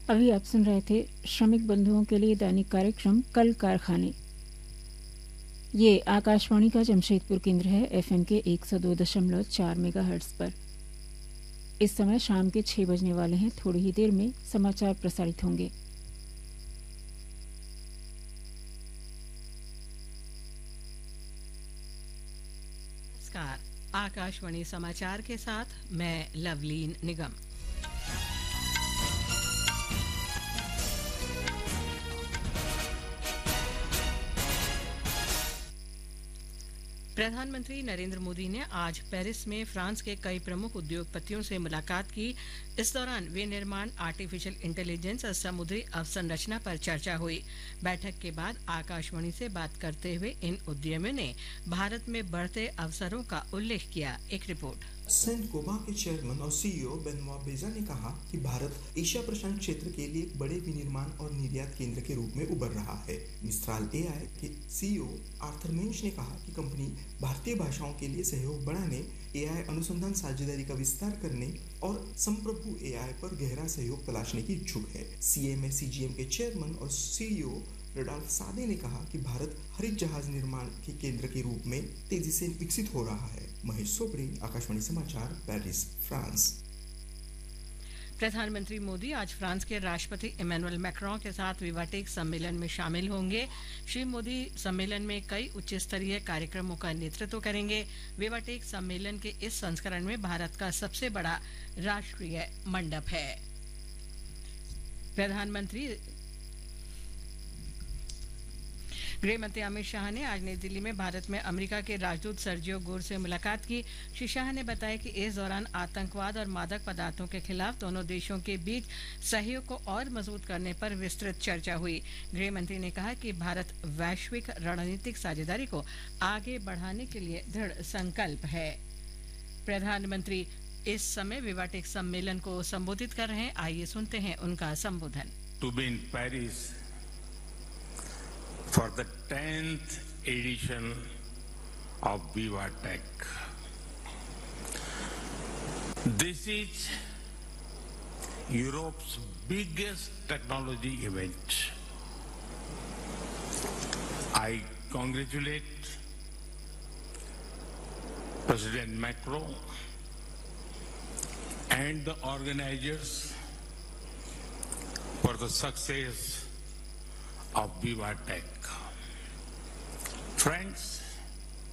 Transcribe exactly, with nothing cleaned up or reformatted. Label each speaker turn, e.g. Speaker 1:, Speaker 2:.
Speaker 1: अभी आप सुन रहे थे श्रमिक बंधुओं के लिए दैनिक कार्यक्रम कल कारखाने। ये आकाशवाणी का जमशेदपुर केंद्र है, एफएम के एक सौ दो दशमलव चार मेगाहर्ट्ज पर। इस समय शाम के छह बजने वाले हैं। थोड़ी ही देर में समाचार प्रसारित होंगे।
Speaker 2: नमस्कार, आकाशवाणी समाचार के साथ मैं लवलीन निगम। प्रधानमंत्री नरेंद्र मोदी ने आज पेरिस में फ्रांस के कई प्रमुख उद्योगपतियों से मुलाकात की। इस दौरान विनिर्माण, आर्टिफिशियल इंटेलिजेंस और समुद्री अवसंरचना पर चर्चा हुई। बैठक के बाद आकाशवाणी से बात करते हुए इन उद्यमियों ने भारत में बढ़ते अवसरों का उल्लेख किया। एक रिपोर्ट।
Speaker 3: सेंट गोबां के चेयरमैन और सीईओ बेनवा बेजा ने कहा कि भारत एशिया प्रशांत क्षेत्र के लिए एक बड़े विनिर्माण और निर्यात केंद्र के रूप में उभर रहा है। मिस्ट्राल एआई के सीईओ आर्थर मेंज ने कहा कि कंपनी भारतीय भाषाओं के लिए सहयोग बढ़ाने, एआई अनुसंधान साझेदारी का विस्तार करने और संप्रभु एआई पर गहरा सहयोग तलाशने की इच्छुक है। सीएमए सीजीएम के चेयरमैन और सीईओ रडोल्फ सादे ने कहा कि भारत हरित जहाज निर्माण के केंद्र के रूप में तेजी से विकसित हो रहा है। महेश सोपड़े, आकाशवाणी समाचार, पेरिस, फ्रांस।
Speaker 2: प्रधानमंत्री मोदी आज फ्रांस के राष्ट्रपति इमैनुअल मैक्रों के साथ विवाटेक सम्मेलन में शामिल होंगे। श्री मोदी सम्मेलन में कई उच्च स्तरीय कार्यक्रमों का नेतृत्व करेंगे। विवाटेक सम्मेलन के इस संस्करण में भारत का सबसे बड़ा राष्ट्रीय मंडप है। प्रधानमंत्री गृह मंत्री अमित शाह ने आज नई दिल्ली में भारत में अमेरिका के राजदूत सर्जियो गोर से मुलाकात की। श्री शाह ने बताया कि इस दौरान आतंकवाद और मादक पदार्थों के खिलाफ दोनों देशों के बीच सहयोग को और मजबूत करने पर विस्तृत चर्चा हुई। गृह मंत्री ने कहा कि भारत वैश्विक रणनीतिक साझेदारी को आगे बढ़ाने के लिए दृढ़ संकल्प है। प्रधानमंत्री इस समय विवाटेक सम्मेलन को संबोधित कर रहे हैं। आइए सुनते हैं उनका संबोधन।
Speaker 4: To be in Paris for the tenth edition of Vivatech. This is Europe's biggest technology event. I congratulate President Macron and the organizers for the success of Vivatech. Friends,